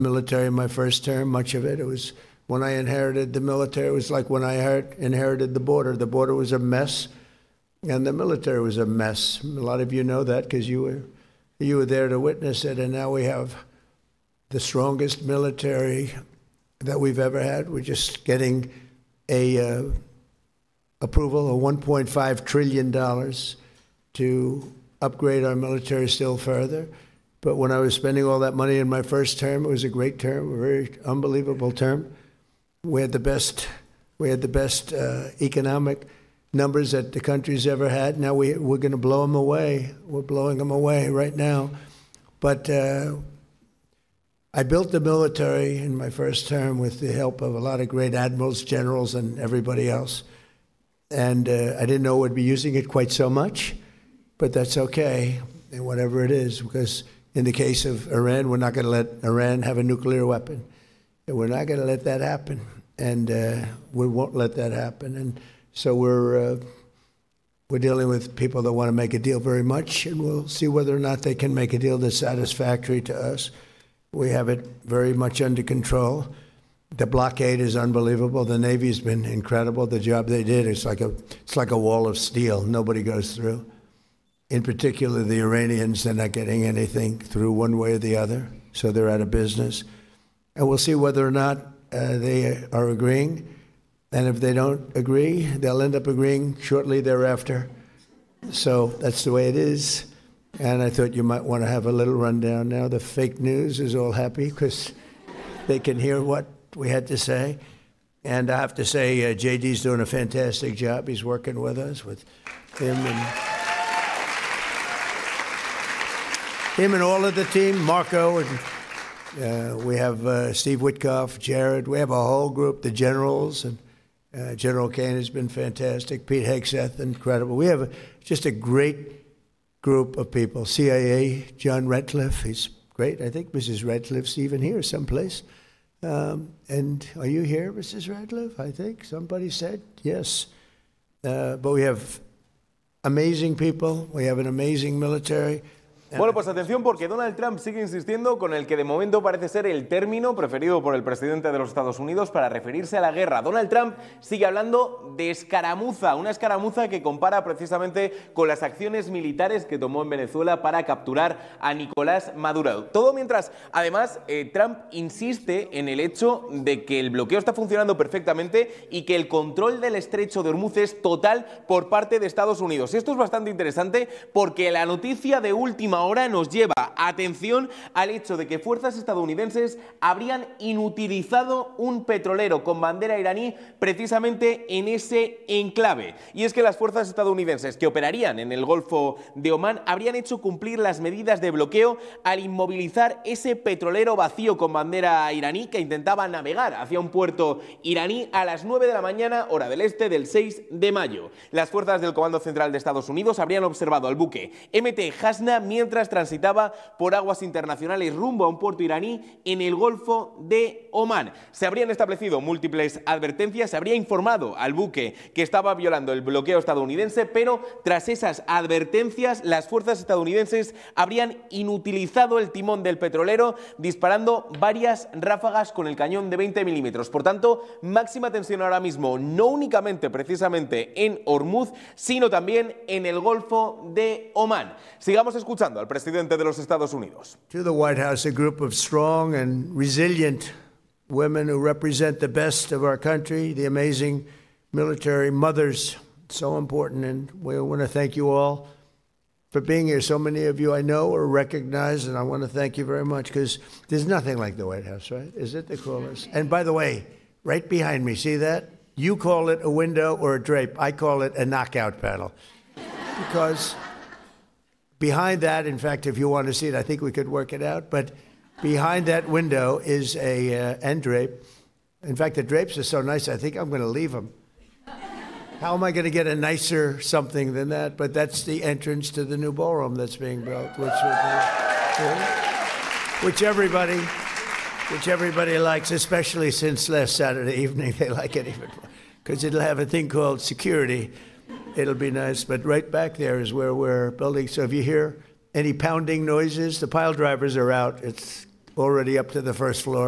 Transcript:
military in my first term, much of it. It was when I inherited the military, it was like when I inherited the border. The border was a mess, and the military was a mess. A lot of you know that because you were there to witness it, and now we have the strongest military that we've ever had. We're just getting a approval of $1.5 trillion to upgrade our military still further. But when I was spending all that money in my first term, it was a great term, a very unbelievable term. We had the best economic numbers that the country's ever had. Now we're going to blow them away. We're blowing them away right now. But I built the military in my first term with the help of a lot of great admirals, generals, and everybody else. And I didn't know we'd be using it quite so much, but that's okay, and whatever it is, because in the case of Iran, we're not going to let Iran have a nuclear weapon. And we're not going to let that happen, and we won't let that happen. And so we're dealing with people that want to make a deal very much, and we'll see whether or not they can make a deal that's satisfactory to us. We have it very much under control. The blockade is unbelievable. The Navy's been incredible. The job they did, it's like a wall of steel. Nobody goes through. In particular, the Iranians, they're not getting anything through one way or the other, so they're out of business. And we'll see whether or not they are agreeing. And if they don't agree, they'll end up agreeing shortly thereafter. So that's the way it is. And I thought you might want to have a little rundown now. The fake news is all happy because they can hear what we had to say. And I have to say, JD's doing a fantastic job. He's working with us, with him and all of the team, Marco, and we have Steve Witkoff, Jared. We have a whole group, the generals, and General Kane has been fantastic. Pete Hegseth, incredible. We have just a great group of people. CIA, John Ratcliffe, he's great. I think Mrs. Ratcliffe's even here someplace. And are you here, Mrs. Ratcliffe? I think somebody said yes. But we have amazing people. We have an amazing military. Bueno, pues atención porque Donald Trump sigue insistiendo con el que de momento parece ser el término preferido por el presidente de los Estados Unidos para referirse a la guerra. Donald Trump sigue hablando de escaramuza, una escaramuza que compara precisamente con las acciones militares que tomó en Venezuela para capturar a Nicolás Maduro. Todo mientras, además, Trump insiste en el hecho de que el bloqueo está funcionando perfectamente y que el control del estrecho de Hormuz es total por parte de Estados Unidos. Esto es bastante interesante porque la noticia de última hora nos lleva, atención, al hecho de que fuerzas estadounidenses habrían inutilizado un petrolero con bandera iraní precisamente en ese enclave. Y es que las fuerzas estadounidenses que operarían en el Golfo de Omán habrían hecho cumplir las medidas de bloqueo al inmovilizar ese petrolero vacío con bandera iraní que intentaba navegar hacia un puerto iraní a las 9 de la mañana, hora del este, del 6 de mayo. Las fuerzas del Comando Central de Estados Unidos habrían observado al buque MT Hasna mientras transitaba por aguas internacionales rumbo a un puerto iraní en el Golfo de Omán. Se habrían establecido múltiples advertencias, se habría informado al buque que estaba violando el bloqueo estadounidense, pero tras esas advertencias las fuerzas estadounidenses habrían inutilizado el timón del petrolero disparando varias ráfagas con el cañón de 20 milímetros. Por tanto, máxima tensión ahora mismo, no únicamente precisamente en Hormuz, sino también en el Golfo de Omán. Sigamos escuchando al presidente de los Estados Unidos. To the White House, a group of strong and resilient women who represent the best of our country, the amazing military mothers, so important, and we want to thank you all for being here. So many of you I know are recognized, and I want to thank you very much because there's nothing like the White House, right? Is it? They call us. And by the way, right behind me, see that? You call it a window or a drape. I call it a knockout panel because behind that, in fact, if you want to see it, I think we could work it out, but behind that window is a end drape. In fact, the drapes are so nice, I think I'm going to leave them. How am I going to get a nicer something than that? But that's the entrance to the new ballroom that's being built, which everybody likes, especially since last Saturday evening. They like it even more because it'll have a thing called security. It'll be nice, but right back there is where we're building. So if you hear any pounding noises, the pile drivers are out. It's already up to the first floor.